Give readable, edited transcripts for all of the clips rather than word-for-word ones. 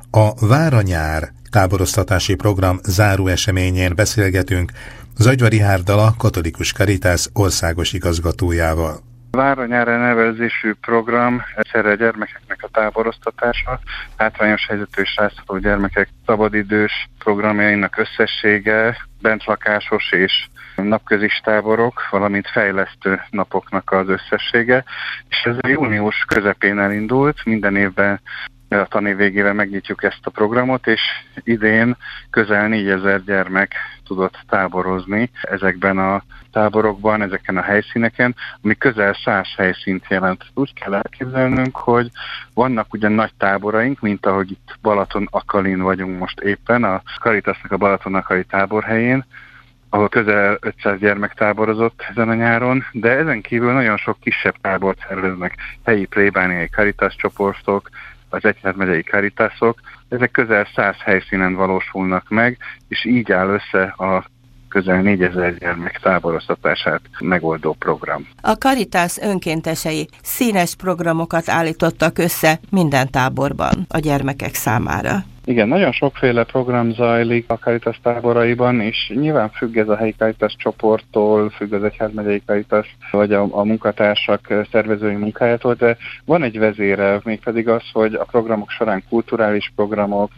A Vár-a-nyár táboroztatási program záró eseményén beszélgetünk Zagyva Richárddal, a Katolikus Caritas országos igazgatójával. Vár-a-nyár nevezésű program egyszerre a gyermekeknek a táboroztatása, hátrányos helyzetű és rászoruló gyermekek szabadidős programjainak összessége, bentlakásos és napközis táborok, valamint fejlesztő napoknak az összessége, és ez a június közepén elindult, minden évben a tanév végével megnyitjuk ezt a programot, és idén közel 4000 gyermek tudott táborozni ezekben a táborokban, ezeken a helyszíneken, ami közel 100 helyszínt jelent. Úgy kell elképzelnünk, hogy vannak ugyan nagy táboraink, mint ahogy itt Balaton-Akalin vagyunk most éppen, a Caritasnak a Balaton-Akali táborhelyén, ahol közel 500 gyermek táborozott ezen a nyáron, de ezen kívül nagyon sok kisebb tábort szerveznek, helyi plébániai Caritas csoportok, az egyházmegyei Caritasok, ezek közel 100 helyszínen valósulnak meg, és így áll össze a közel 4000 gyermek táboroztatását megoldó program. A Caritas önkéntesei színes programokat állítottak össze minden táborban a gyermekek számára. Igen, nagyon sokféle program zajlik a Caritas táboraiban, és nyilván függ ez a helyi Caritas csoporttól, függ az egyházmegyei Caritas, vagy a munkatársak szervezői munkájától, de van egy vezérelv, mégpedig az, hogy a programok során kulturális programok,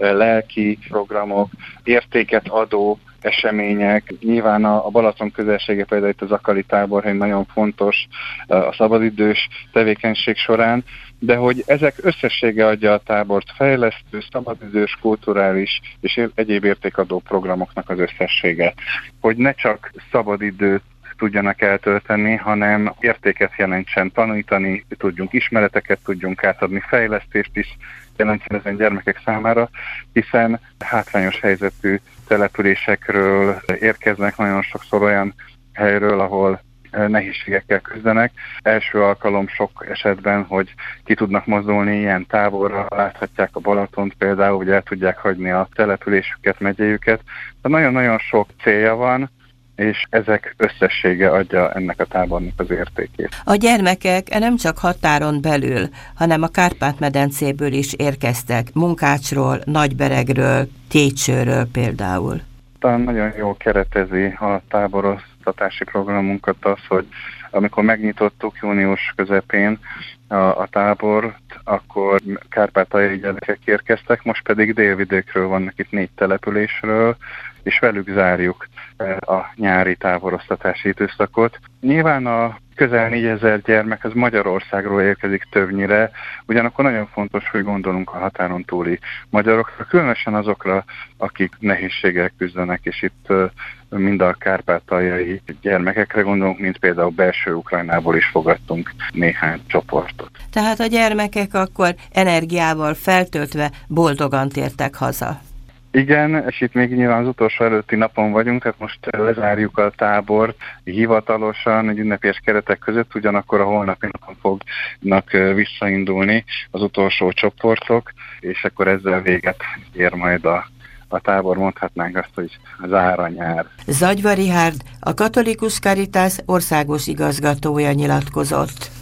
lelki programok, értéket adó események, nyilván a Balaton közelsége például itt az Akali táborhely nagyon fontos a szabadidős tevékenység során, de hogy ezek összessége adja a tábort fejlesztő, szabadidős, kulturális és egyéb értékadó programoknak az összessége. Hogy ne csak szabadidőt tudjanak eltölteni, hanem értéket jelentsen, tanítani tudjunk, ismereteket tudjunk átadni, fejlesztést is jelentsen ezen gyermekek számára, hiszen hátrányos helyzetű településekről érkeznek nagyon sokszor olyan helyről, ahol nehézségekkel küzdenek. Első alkalom sok esetben, hogy ki tudnak mozdulni ilyen távolra, láthatják a Balatont például, hogy el tudják hagyni a településüket, megyéjüket. De nagyon-nagyon sok célja van, és ezek összessége adja ennek a tábornak az értékét. A gyermekek nem csak határon belül, hanem a Kárpát-medencéből is érkeztek, Munkácsról, Nagyberegről, Técsőről például. Talán nagyon jól keretezi a táboroztatási programunkat az, hogy amikor megnyitottuk június közepén a tábort, akkor kárpátaljai gyerekek érkeztek, most pedig délvidékről vannak itt 4 településről, és velük zárjuk a nyári táboroztatási időszakot. Nyilván a közel 4000 gyermek az Magyarországról érkezik többnyire, ugyanakkor nagyon fontos, hogy gondolunk a határon túli magyarokra, különösen azokra, akik nehézséggel küzdenek, és itt mind a kárpátaljai gyermekekre gondolunk, mint például belső Ukrajnából is fogadtunk néhány csoportot. Tehát a gyermekek akkor energiával feltöltve boldogan tértek haza. Igen, és itt még nyilván az utolsó előtti napon vagyunk, tehát most lezárjuk a tábort hivatalosan, egy ünnepélyes keretek között, ugyanakkor a holnapi napon fognak visszaindulni az utolsó csoportok, és akkor ezzel véget ér majd a tábor, mondhatnánk azt, hogy zár-a-nyár. Zagyva Richárd, a Katolikus Caritas országos igazgatója nyilatkozott.